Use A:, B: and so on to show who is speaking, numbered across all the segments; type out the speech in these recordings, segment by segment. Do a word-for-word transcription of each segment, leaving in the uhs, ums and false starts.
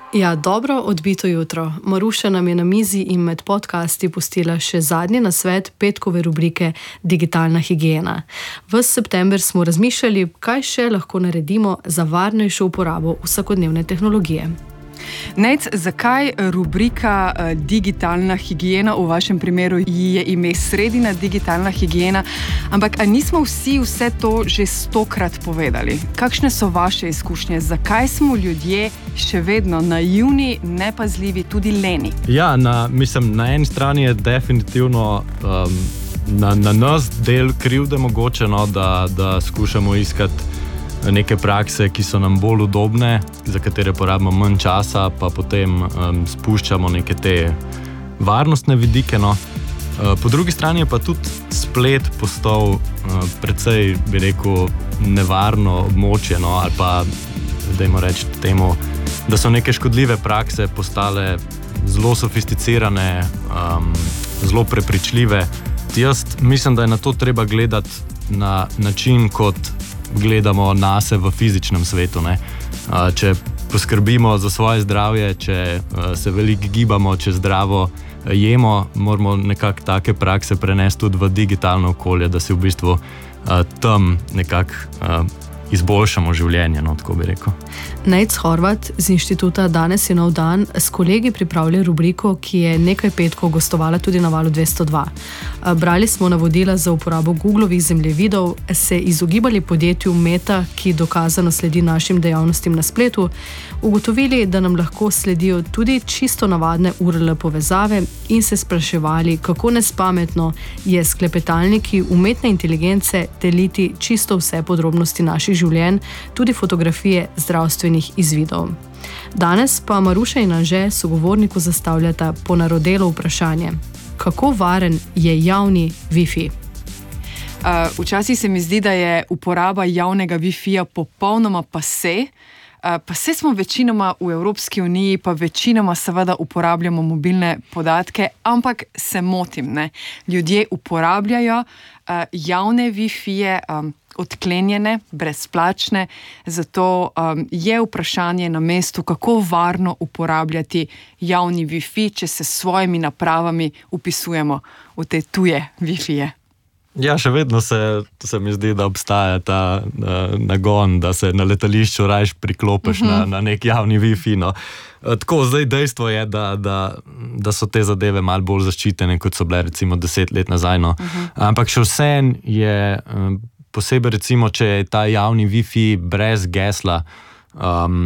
A: Ja, dobro odbito jutro. Maruša nam je na mizi in med podcasti pustila še zadnji nasvet petkove rubrike Digitalna higiena. Ves september smo razmišljali, kaj še lahko naredimo za varnejšo uporabo vsakodnevne tehnologije.
B: Nec, zakaj rubrika Digitalna higiena v vašem primeru je ime sredina digitalna higiena, ampak a nismo vsi vse to že stokrat povedali? Kakšne so vaše izkušnje? Zakaj smo ljudje še vedno naivni, nepazljivi, tudi leni?
C: Ja, na, mislim, na eni strani je definitivno um, na, na nas del krivde mogoče, no, da, da skušamo iskati neke prakse, ki so nam bolj udobne, za katere porabimo manj časa, pa potem um, spuščamo neke te varnostne vidike. No. Uh, po drugi strani je pa tudi splet postal uh, precej, bi rekel, nevarno območje, no, ali pa, dajmo reči temu, da so neke škodljive prakse postale zelo sofisticirane, um, zelo prepričljive. Jaz mislim, da je na to treba gledati na način, kot gledamo nase v fizičnem svetu. Ne? Če poskrbimo za svoje zdravje, če se veliko gibamo, če zdravo jemo, moramo nekako take prakse prenesti tudi v digitalno okolje, da si v bistvu tam nekako izboljšamo življenje, no, tako bi rekel.
A: Nejc Horvat z inštituta Danes je nov dan s kolegi pripravlja rubriko, ki je nekaj petkov gostovala tudi na Valu dvesto dva. Brali smo navodila za uporabo Googlovih zemljevidov, se izogibali podjetju Meta, ki dokazano sledi našim dejavnostim na spletu, ugotovili, da nam lahko sledijo tudi čisto navadne U R L povezave in se spraševali, kako nespametno je s klepetalniki umetne inteligence deliti čisto vse podrobnosti naših življenj, tudi fotografije zdravstvenih izvidov. Danes pa Maruša in Anže sogovorniku zastavljata ponarodelo vprašanje. Kako varen je javni Wi-Fi?
B: Uh, včasih se mi zdi, da je uporaba javnega Wi-Fija popolnoma pase. Uh, pa se smo večinoma v Evropski uniji, pa večinoma seveda uporabljamo mobilne podatke, ampak se motim, ne? Ljudje uporabljajo uh, javne Wi-Fije, um, odklenjene, brezplačne, zato um, je vprašanje na mestu, kako varno uporabljati javni Wi-Fi, če se s svojimi napravami upisujemo v te tuje Wi-Fije.
C: Ja, še vedno se, se mi zdi, da obstaja ta uh, nagon, da se na letališču rajš priklopiš uh-huh. na, na nek javni Wi-Fi. No. Tako, zdaj dejstvo je, da, da, da so te zadeve malo bolj zaščitene, kot so bile recimo deset let nazaj. No. Uh-huh. Ampak še vsem je, um, posebej recimo, če je ta javni Wi-Fi brez gesla, um,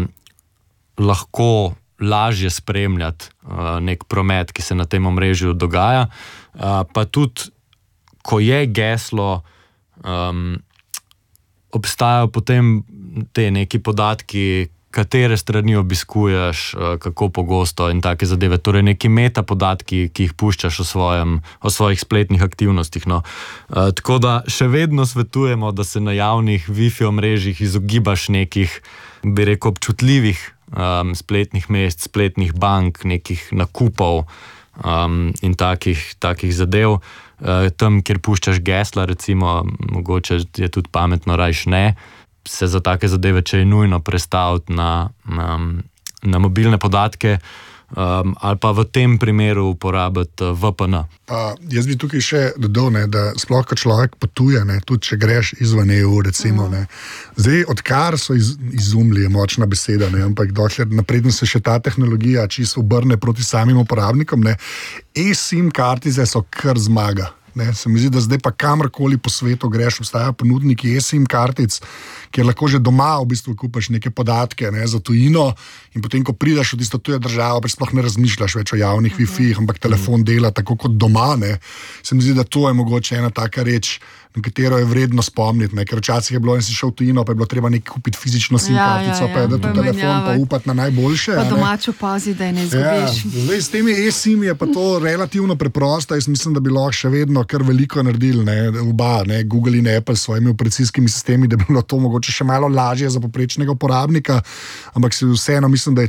C: lahko lažje spremljati uh, nek promet, ki se na tem omrežju dogaja, uh, pa tudi ko je geslo, um, obstajajo potem te neki podatki, katere strani obiskuješ, uh, kako pogosto in take zadeve. Torej neki metapodatki, ki jih puščaš o, svojem, o svojih spletnih aktivnostih. No. Uh, tako da še vedno svetujemo, da se na javnih Wi-Fi omrežjih izogibaš nekih, bi rekel, občutljivih um, spletnih mest, spletnih bank, nekih nakupov um, in takih, takih zadev. Uh, tam, kjer puščaš gesla, recimo, mogoče je tudi pametno rajš ne, se za take zadeve, če je nujno prestaviti na, na, na mobilne podatke um, ali pa v tem primeru uporabiti V P N.
D: Pa, jaz bi tukaj še dodal, ne, da sploh, ko človek potuje, ne, tudi če greš izven E U, recimo. Ne. Zdaj, odkar so iz, izumili, je močna beseda, ne, ampak dokler napredno se še ta tehnologija čisto obrne proti samim uporabnikom, ne, eSIM kartice so kar zmaga. Ne, se mi zdi, da zdaj pa kamorkoli po svetu greš, obstajajo ponudniki eSIM kartic, kjer lahko že doma v bistvu kupaš neke podatke, ne, za tujino in potem, ko prideš v tisto tujo državo, pa sploh ne razmišljaš več o javnih Wi-Fi, ampak telefon dela tako kot doma. Ne. Se mi zdi, da to je mogoče ena taka reč, na katero je vredno spomniti, ne, ker včasih je bilo, in si šel v tujino, pa je bilo treba nekaj kupiti fizično SIM kartico, ja, ja, ja, pa je da tu telefon, pa upati na najboljše.
B: Pa domačo pazi, da je ne izgubiš.
D: Ja, zdaj, s temi eSIM je pa to relativno preprosto, jaz mislim, da bi lahko še vedno kar veliko naredili, ne, oba, ne, Google in Apple s svojimi operacijskimi sistemi, da bi bilo to mogoče še malo lažje za poprečnega uporabnika, ampak se vseeno mislim, da je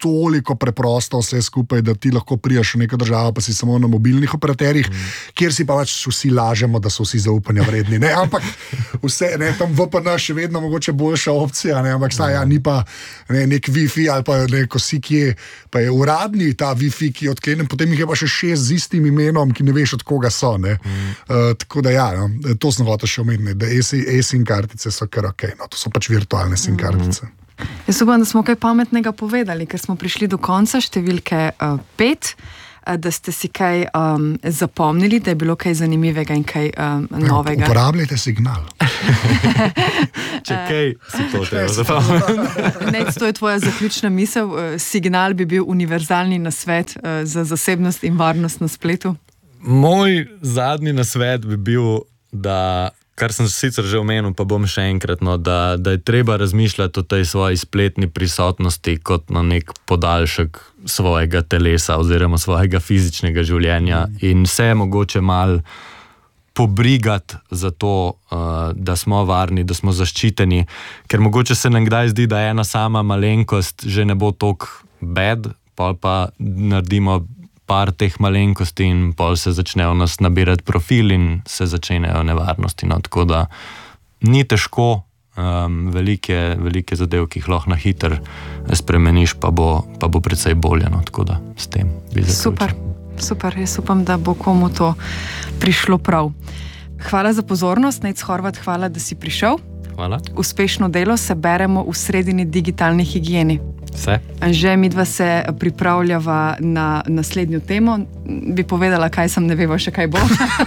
D: toliko preprosto vse skupaj, da ti lahko priješ v neko državo, pa si samo na mobilnih operaterjih, mm. kjer si pa pač vsi lažemo, da so vsi zaupanja vredni. Ne? Ampak vse, ne, tam V P N še vedno mogoče boljša opcija, ne? Ampak saj, ja, ni pa ne, nek Wi-Fi ali pa neko si, ki je, pa je uradni ta Wi-Fi, ki je odklenjen, potem jih je pa še šest z istim imenom, ki ne veš, od koga so. Ne? Mm. Uh, tako da ja, no, to sem hotel še omeniti, da e-SIM kartice so kar ok, no, to so pač virtualne SIM kartice. Mm.
B: Jaz upam, da smo kaj pametnega povedali, ker smo prišli do konca številke uh, pet, uh, da ste si kaj um, zapomnili, da je bilo kaj zanimivega in kaj um, novega.
D: Uporabljajte signal.
C: Če kaj si to treba zapomniti.
B: Ne, to je tvoja zaključna misel. Uh, signal bi bil univerzalni nasvet uh, za zasebnost in varnost na spletu.
C: Moj zadnji nasvet bi bil, da kar sem sicer že omenil, pa bom še enkrat, no, da, da je treba razmišljati o tej svoji spletni prisotnosti kot na nek podaljšek svojega telesa oziroma svojega fizičnega življenja mm. in vse mogoče mal pobrigati za to, uh, da smo varni, da smo zaščiteni, ker mogoče se nam kdaj zdi, da ena sama malenkost že ne bo toliko bad, pol pa naredimo par teh malenkosti in pol se začnejo nas nabirati profil in se začnejo nevarnosti. No, tako da ni težko, um, velike, velike zadev, ki jih lahko na hiter spremeniš, pa bo, pa bo precej bolje. No, tako da s tem bi zaključil.
B: Super, super. Jaz upam, da bo komu to prišlo prav. Hvala za pozornost, Nejc Horvat, hvala, da si prišel.
C: Hvala.
B: Uspešno delo se beremo v sredini digitalni higieni.
C: Vse.
B: Že midva se pripravljava na naslednjo temo. Bi povedala, kaj sem, ne veva še kaj bo.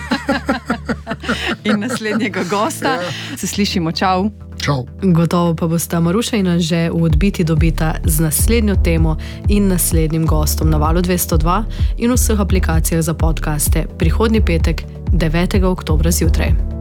B: In naslednjega gosta. Se slišimo, čau.
D: Čau.
A: Gotovo pa bosta Maruša in Anže v Odbiti dobita z naslednjo temo in naslednjim gostom na Valu dvesto dva in v vseh aplikacijah za podcaste prihodnji petek, devetega oktobra zjutraj.